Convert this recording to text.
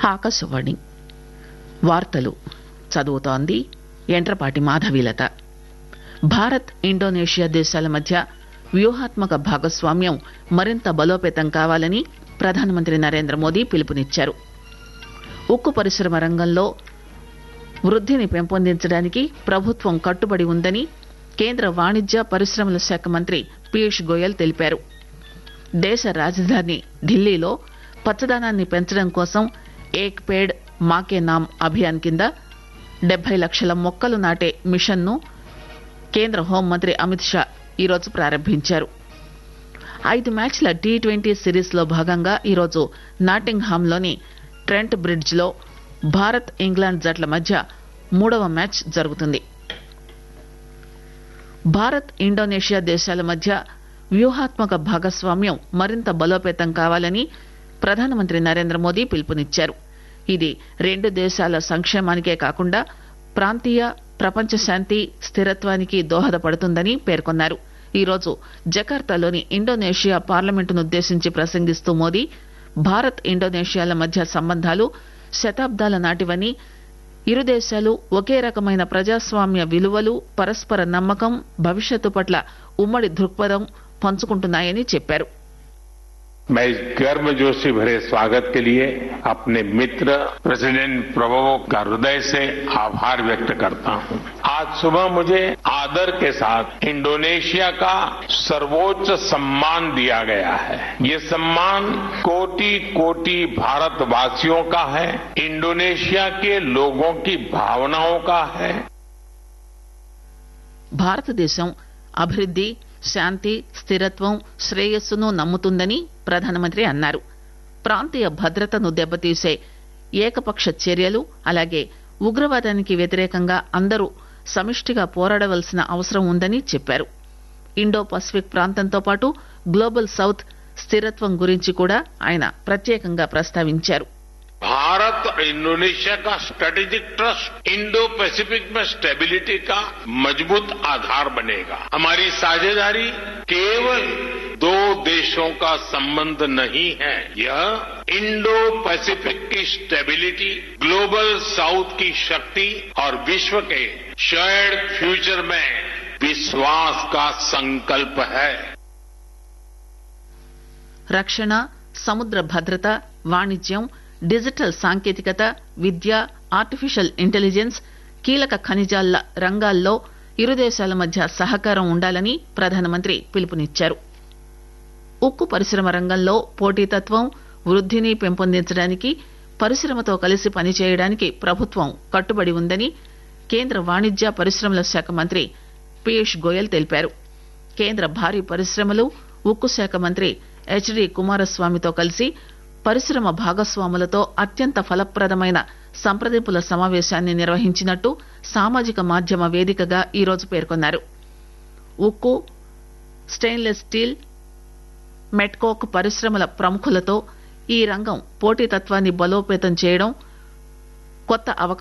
ఆకాశవాణి వార్తలు చదువుతోంది ఎంట్రపాటి మాధవీలత. భారత్ ఇండోనేషియా దేశాల మధ్య వ్యూహాత్మక భాగస్వామ్యం మరింత బలోపేతం కావాలని ప్రధానమంత్రి నరేంద్ర మోదీ పిలుపునిచ్చారు. ఉక్కు పరిశ్రమ రంగంలో వృద్దిని పెంపొందించడానికి ప్రభుత్వం కట్టుబడి ఉందని కేంద్ర వాణిజ్య పరిశ్రమల శాఖ మంత్రి పీయూష్ గోయల్ తెలిపారు. దేశ రాజధాని ఢిల్లీలో పచ్చదనాన్ని పెంచడం కోసం ఏక్ పేడ్ మాకే నామ్ అభియాన్ కింద 70 లక్షల మొక్కలు నాటే మిషన్ ను కేంద్ర హోంమంత్రి అమిత్ షా ఈరోజు ప్రారంభించారు. 5 మ్యాచ్ల టీ20 సిరీస్ లో భాగంగా ఈరోజు నాటింగ్ హామ్ లోని ట్రెంట్ బ్రిడ్జ్ లో భారత్ ఇంగ్లాండ్ జట్ల మధ్య 3వ మ్యాచ్ జరుగుతుంది. భారత్ ఇండోనేషియా దేశాల మధ్య వ్యూహాత్మక భాగస్వామ్యం మరింత బలోపేతం కావాలని ప్రధానమంత్రి నరేంద్ర మోదీ పిలుపునిచ్చారు. ఇది రెండు దేశాల సంక్షేమానికే కాకుండా ప్రాంతీయ ప్రపంచ శాంతి స్థిరత్వానికి దోహదపడుతుందని పేర్కొన్నారు. ఈరోజు జకార్తాలోని ఇండోనేషియా పార్లమెంటునుద్దేశించి ప్రసంగిస్తూ మోదీ భారత్ ఇండోనేషియాల మధ్య సంబంధాలు శతాబ్దాల నాటివని, ఇరు దేశాలు ఒకే రకమైన ప్రజాస్వామ్య విలువలు, పరస్పర నమ్మకం, భవిష్యత్తు పట్ల ఉమ్మడి దృక్పథం పంచుకుంటున్నాయని చెప్పారు. मैं इस गर्मजोशी भरे स्वागत के लिए अपने मित्र प्रेसिडेंट प्रबोवो का हृदय से आभार व्यक्त करता हूं. आज सुबह मुझे आदर के साथ इंडोनेशिया का सर्वोच्च सम्मान दिया गया है. ये सम्मान कोटि कोटि भारतवासियों का है, इंडोनेशिया के लोगों की भावनाओं का है. భారతదేశం అభివృద్ది, శాంతి, స్థిరత్వం, శ్రేయస్సును నమ్ముతుందని ప్రధానమంత్రి అన్నారు. ప్రాంతీయ భద్రతను దెబ్బతీసే ఏకపక్ష చర్యలు, అలాగే ఉగ్రవాదానికి వ్యతిరేకంగా అందరూ సమిష్టిగా పోరాడవలసిన అవసరం ఉందని చెప్పారు. ఇండో పసిఫిక్ ప్రాంతంతో పాటు గ్లోబల్ సౌత్ స్థిరత్వం గురించి కూడా ఆయన ప్రత్యేకంగా ప్రస్తావించారు. भारत और इंडोनेशिया का स्ट्रेटेजिक ट्रस्ट इंडो पैसिफिक में स्टेबिलिटी का मजबूत आधार बनेगा. हमारी साझेदारी केवल दो देशों का संबंध नहीं है, यह इंडो पैसिफिक की स्टेबिलिटी, ग्लोबल साउथ की शक्ति और विश्व के शेयर्ड फ्यूचर में विश्वास का संकल्प है. రక్షణ, సముద్ర భద్రత, వాణిజ్యం, డిజిటల్ సాంకేతికత, విద్య, ఆర్టిఫిషియల్ ఇంటెలిజెన్స్, కీలక ఖనిజాల రంగాల్లో ఇరు దేశాల మధ్య సహకారం ఉండాలని ప్రధానమంత్రి పిలుపునిచ్చారు. ఉక్కు పరిశ్రమ రంగంలో పోటీతత్వం, వృద్దిని పెంపొందించడానికి, పరిశ్రమతో కలిసి పనిచేయడానికి ప్రభుత్వం కట్టుబడి ఉందని కేంద్ర వాణిజ్య పరిశ్రమల శాఖ మంత్రి పీయూష్ గోయల్ తెలిపారు. కేంద్ర భారీ పరిశ్రమలు, ఉక్కు శాఖ మంత్రి హెచ్డి కుమారస్వామితో కలిసి పరిశ్రమ భాగస్వాములతో అత్యంత ఫలప్రదమైన సంప్రదింపుల సమావేశాన్ని నిర్వహించినట్టు సామాజిక మాధ్యమ వేదికగా ఈరోజు పేర్కొన్నారు. ఉక్కు, స్టెయిన్లెస్ స్టీల్, మెట్కోక్ పరిశ్రమల ప్రముఖులతో ఈ రంగం పోటీతత్వాన్ని బలోపేతం చేయడం, కొత్త అవకాశాలు